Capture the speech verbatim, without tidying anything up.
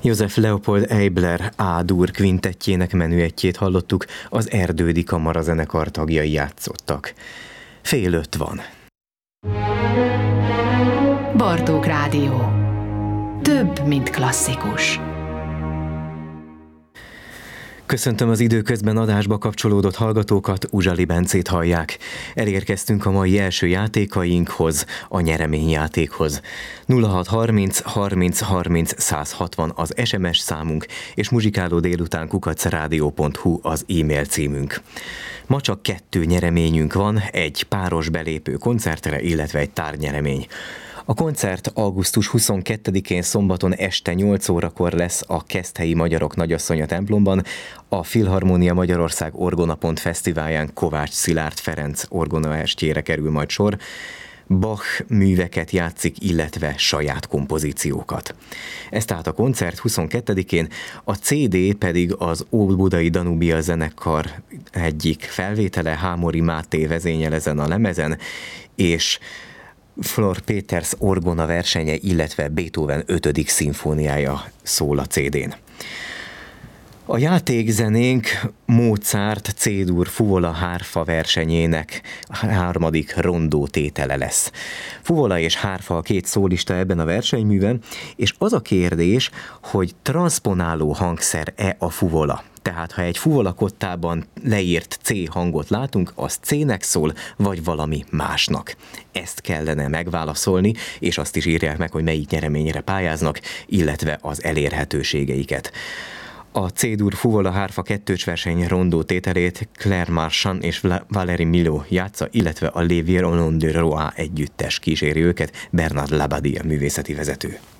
József Leopold Eibler A-dur kvintettjének menüettjét hallottuk, az Erdődi Kamarazenekar tagjai játszottak. Fél öt van. Bartók Rádió. Több, mint klasszikus. Köszöntöm az időközben adásba kapcsolódott hallgatókat, Uzsali Bencét hallják. Elérkeztünk a mai első játékainkhoz, a nyereményjátékhoz. nulla hat harminc harminc harminc száz hatvan az es em es számunk, és muzsikáló délután kukac rádió pont hu az e-mail címünk. Ma csak kettő nyereményünk van, egy páros belépő koncertre, illetve egy tárgynyeremény. A koncert augusztus huszonkettedikén szombaton este nyolc órakor lesz a Keszthelyi Magyarok Nagyasszonya templomban, a Filharmónia Magyarország Orgonapont Fesztiválján Kovács Szilárd Ferenc orgonaestjére kerül majd sor. Bach műveket játszik, illetve saját kompozíciókat. Ez tehát a koncert huszonkettedikén, a cé dé pedig az Óbudai Danubia zenekar egyik felvétele, Hámori Máté vezényel ezen a lemezen, és Flor Péters orgona versenye, illetve Beethoven ötödik szimfóniája szól a cé dén. A játékzenénk Mozart C-dur fuvola hárfa versenyének harmadik rondó tétele lesz. Fuvola és hárfa a két szólista ebben a versenyműben, és az a kérdés, hogy transzponáló hangszer-e a fuvola. Tehát ha egy fuvola kottában leírt C hangot látunk, az C-nek szól, vagy valami másnak. Ezt kellene megválaszolni, és azt is írják meg, hogy melyik nyereményre pályáznak, illetve az elérhetőségeiket. A C-dur fuvola hárfa kettős verseny rondó tételét Claire Marchand és Valérie Milhaud játsza, illetve a Les Violons de Roa együttes kíséri őket, Bernard Labadie művészeti vezető.